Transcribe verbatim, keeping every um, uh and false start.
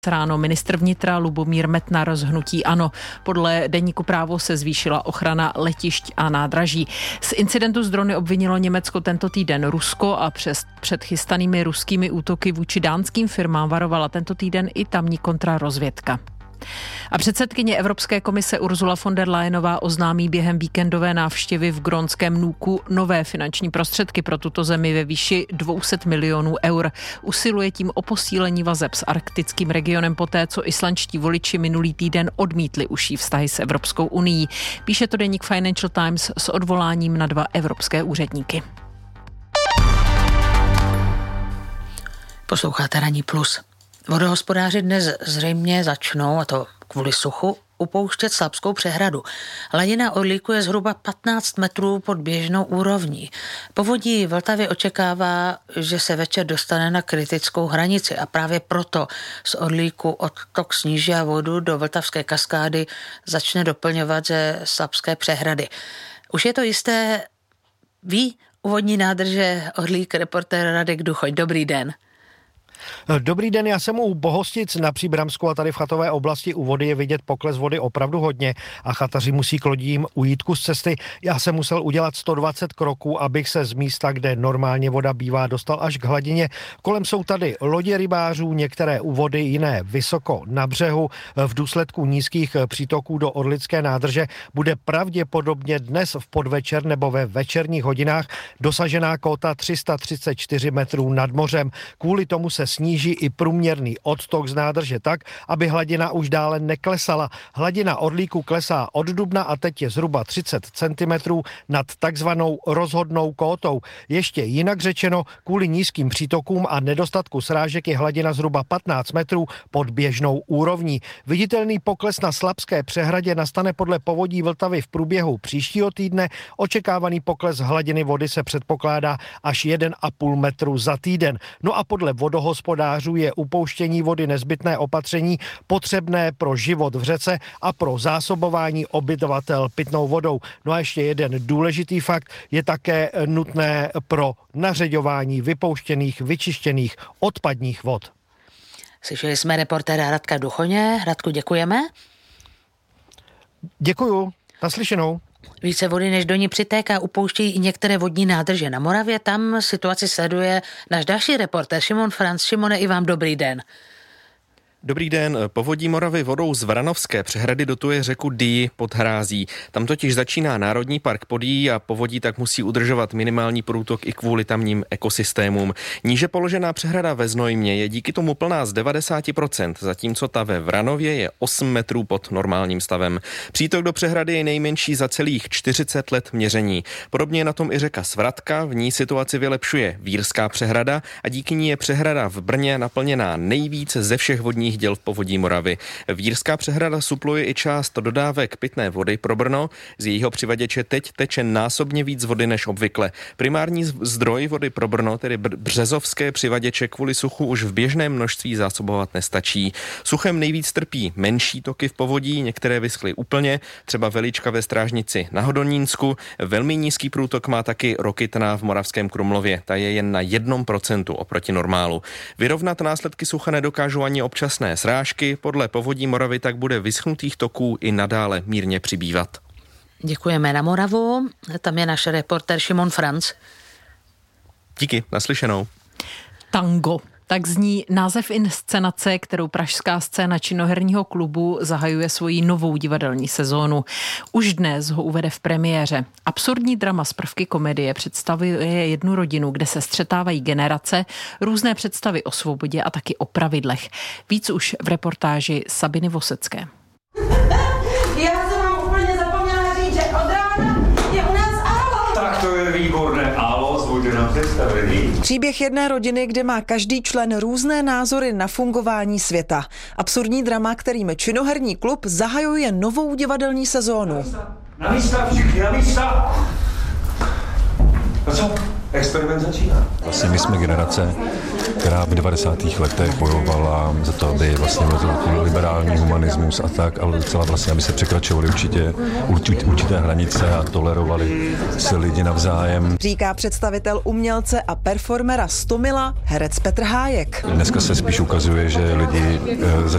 Ráno ministr vnitra Lubomír Metnar z hnutí ANO. Podle deníku Právo se zvýšila ochrana letišť a nádraží. Z incidentu s drony obvinilo Německo tento týden Rusko a přes před chystanými ruskými útoky vůči dánským firmám varovala tento týden i tamní kontrarozvědka. A předsedkyně Evropské komise Ursula von der Leyenová oznámí během víkendové návštěvy v grónském Nuuku nové finanční prostředky pro tuto zemi ve výši dvě stě milionů eur. Usiluje tím o posílení vazeb s arktickým regionem poté, co islandští voliči minulý týden odmítli užší vztahy s Evropskou unií. Píše to deník Financial Times s odvoláním na dva evropské úředníky. Posloucháte Ranní plus. Vodohospodáři dnes zřejmě začnou, a to kvůli suchu, upouštět Slabskou přehradu. Hladina Orlíku je zhruba patnáct metrů pod běžnou úrovní. Povodí Vltavy očekává, že se večer dostane na kritickou hranici a právě proto z Orlíku odtok sníží a vodu do Vltavské kaskády začne doplňovat ze Slabské přehrady. Už je to jisté, ví úvodní nádrže Orlík reportér Radek Duchoň. Dobrý den. Dobrý den, já jsem u Bohostic na Příbramsku a tady v chatové oblasti u vody je vidět pokles vody opravdu hodně a chataři musí k lodím ujít kus cesty. Já jsem musel udělat sto dvacet kroků, abych se z místa, kde normálně voda bývá, dostal až k hladině. Kolem jsou tady lodě rybářů, některé u vody, jiné vysoko na břehu. V důsledku nízkých přítoků do Orlické nádrže bude pravděpodobně dnes v podvečer nebo ve večerních hodinách dosažená kóta tři sta třicet čtyři metrů nad mořem. Kvůli tomu se sníží i průměrný odtok z nádrže tak, aby hladina už dále neklesala. Hladina Orlíku klesá od dubna a teď je zhruba třicet centimetrů nad takzvanou rozhodnou kótou. Ještě jinak řečeno, kvůli nízkým přítokům a nedostatku srážek je hladina zhruba patnáct metrů pod běžnou úrovní. Viditelný pokles na Slabské přehradě nastane podle povodí Vltavy v průběhu příštího týdne. Očekávaný pokles hladiny vody se předpokládá až jeden a půl metru za týden. No a podle vodohospodářů je upouštění vody nezbytné opatření potřebné pro život v řece a pro zásobování obyvatel pitnou vodou. No a ještě jeden důležitý fakt je také nutné pro nařeďování vypouštěných, vyčištěných odpadních vod. Slyšeli jsme reportéra Radka Duchoně. Radku, děkujeme. Děkuju. Naslyšenou. Více vody, než do ní přitéká, upouštějí i některé vodní nádrže. Na Moravě tam situaci sleduje náš další reportér Šimon Franc. Šimone, i vám dobrý den. Dobrý den. Povodí Moravy vodou z Vranovské přehrady dotuje řeku Dyji pod Hrází. Tam totiž začíná Národní park Podyjí a povodí tak musí udržovat minimální průtok i kvůli tamním ekosystémům. Níže položená přehrada ve Znojmě je díky tomu plná z devadesát procent, zatímco ta ve Vranově je osm metrů pod normálním stavem. Přítok do přehrady je nejmenší za celých čtyřicet let měření. Podobně je na tom i řeka Svratka, v ní situaci vylepšuje Vírská přehrada a díky ní je přehrada v Brně naplněná nejvíce ze všech vodních děl v povodí Moravy. Vírská přehrada supluje i část dodávek pitné vody pro Brno. Z jejího přivaděče teď teče násobně víc vody než obvykle. Primární zdroj vody pro Brno, tedy březovské přivaděče, kvůli suchu už v běžném množství zásobovat nestačí. Suchem nejvíc trpí menší toky v povodí, některé vyschly úplně, třeba Velička ve Strážnici na Hodonínsku. Velmi nízký průtok má taky Rokytná v Moravském Krumlově. Ta je jen na jednom procentu oproti normálu. Vyrovnat následky sucha nedokážou ani občasné srážky, podle povodí Moravy tak bude vyschnutých toků i nadále mírně přibývat. Děkujeme. Na Moravu, tam je náš reportér Šimon Franc. Díky, naslyšenou. Tango. Tak zní název inscenace, kterou pražská scéna činoherního klubu zahajuje svoji novou divadelní sezónu. Už dnes ho uvede v premiéře. Absurdní drama z prvky komedie představuje jednu rodinu, kde se střetávají generace, různé představy o svobodě a taky o pravidlech. Víc už v reportáži Sabiny Vosecké. Já jsem vám úplně zapomněla říct, že od rána je u nás Álo. Tak to je výborné. Álo, zvuďte na představení. Příběh jedné rodiny, kde má každý člen různé názory na fungování světa. Absurdní drama, kterým činoherní klub zahajuje novou divadelní sezónu. Na místa, všichni na místa. No co? Experiment začíná. Vlastně my jsme generace, která v devadesátých letech bojovala za to, aby vlastně byl liberální humanismus a tak, ale docela vlastně, aby se překračovaly určitě určité hranice a tolerovali se lidi navzájem. Říká představitel umělce a performera Stomila, herec Petr Hájek. Dneska se spíš ukazuje, že lidi